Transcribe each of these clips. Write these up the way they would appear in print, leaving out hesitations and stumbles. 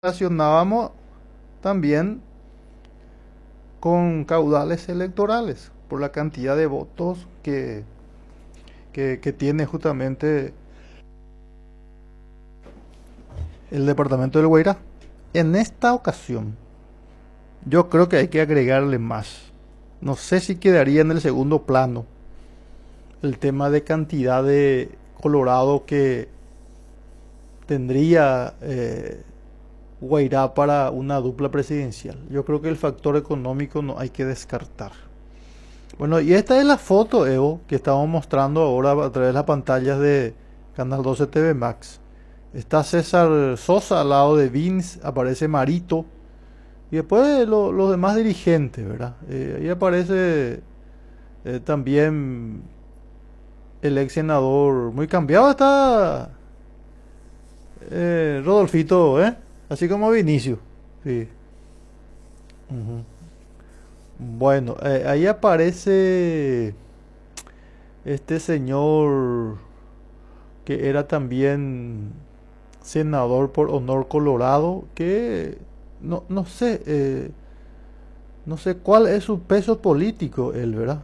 relacionábamos también con caudales electorales, por la cantidad de votos que tiene justamente el departamento del Guairá. En esta ocasión, yo creo que hay que agregarle más. No sé si quedaría en el segundo plano el tema de cantidad de Colorado que tendría Guairá para una dupla presidencial. Yo creo que el factor económico no hay que descartar. Bueno, y esta es la foto, Evo, que estamos mostrando ahora a través de las pantallas de Canal 12 TV Max. Está César Sosa al lado de Vince, aparece Marito y después los demás dirigentes, ¿verdad? Ahí aparece también el ex senador, muy cambiado está Rodolfito, ¿eh? Así como Vinicio. Sí. Ujú. Bueno, ahí aparece este señor que era también senador por honor Colorado, que no sé, no sé cuál es su peso político, él, ¿verdad?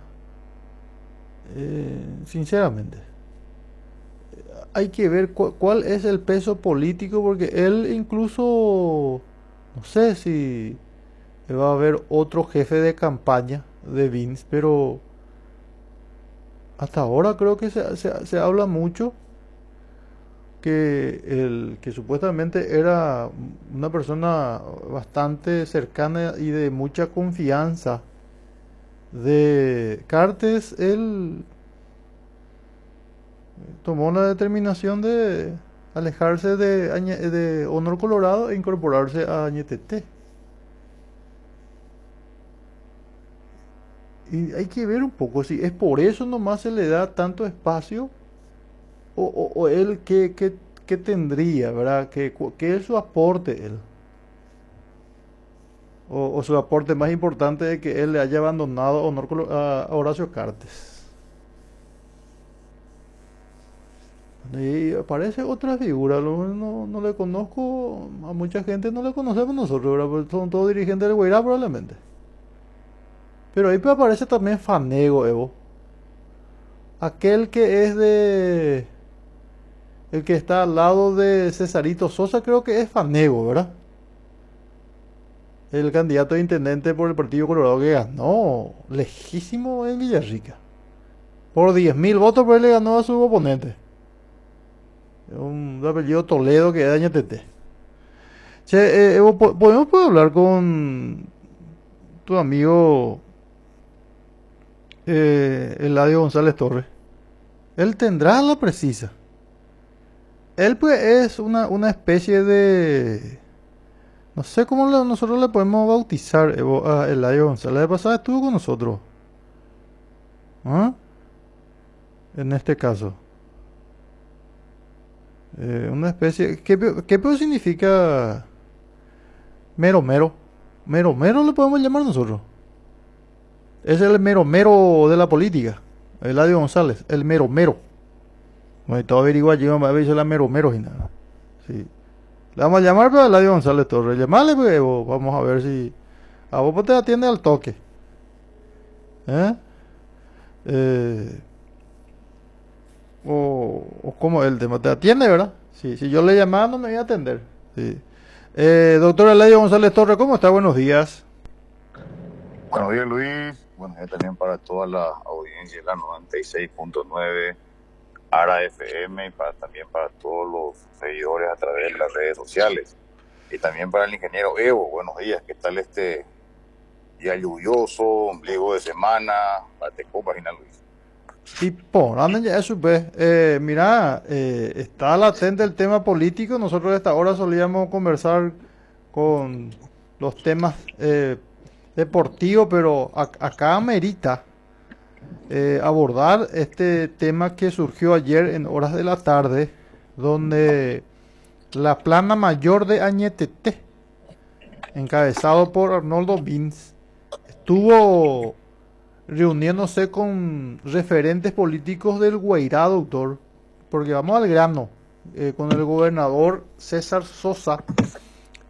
Sinceramente, hay que ver cuál es el peso político, porque él incluso, no sé si va a haber otro jefe de campaña de Vince, pero hasta ahora creo que se habla mucho que el que supuestamente era una persona bastante cercana y de mucha confianza de Cartes, él tomó la determinación de alejarse de Honor Colorado e incorporarse a Añetete. Y hay que ver un poco si es por eso nomás se le da tanto espacio o él que tendría, ¿verdad? Que es su aporte él. O su aporte más importante es que él le haya abandonado a Horacio Cartes. Y aparece otra figura, no le conozco, a mucha gente no le conocemos nosotros, ¿verdad? Pues son todos dirigentes del Guairá probablemente. Pero ahí pues aparece también Fanego, Evo. Aquel que es de... El que está al lado de Cesarito Sosa creo que es Fanego, ¿verdad? El candidato a intendente por el Partido Colorado que ganó lejísimo en Villarrica. Por 10.000 votos, pero él le ganó a su oponente. Un apellido Toledo que es de Añetete. Che, Evo, ¿podemos hablar con tu amigo Eladio González Torres? Él tendrá la precisa. Él pues es una especie de... No sé cómo nosotros le podemos bautizar a Eladio González. De pasada estuvo con nosotros. ¿Ah? En este caso. Una especie... ¿Qué pues significa mero mero? Mero mero le podemos llamar nosotros. Es el mero mero de la política. Eladio González, el mero mero. Bueno, y todo averigua allí, vamos a ver si la mero mero y nada. Sí. Le vamos a llamar para Eladio González Torres. Llamarle, pues, vamos a ver si... A vos te atiende al toque. ¿Eh? Eh, o como el tema te atiende, ¿verdad? Sí, si yo le llamaba no me iba a atender. Sí. Doctor Eladio González Torres, ¿cómo está? Buenos días. Buenos días, Luis. Buenos días también para toda la audiencia de la 96.9 ARA FM y también para todos los seguidores a través de las redes sociales. Y también para el ingeniero Evo. Buenos días. ¿Qué tal este día lluvioso, ombligo de semana? Bate copas, Luis. Y por anda ya eso, pues. Mira, está latente el tema político. Nosotros a esta hora solíamos conversar con los temas deportivos, pero acá amerita abordar este tema que surgió ayer en horas de la tarde, donde la plana mayor de Añetete, encabezado por Arnoldo Vince, estuvo reuniéndose con referentes políticos del Guairá, doctor, porque vamos al grano, con el gobernador César Sosa,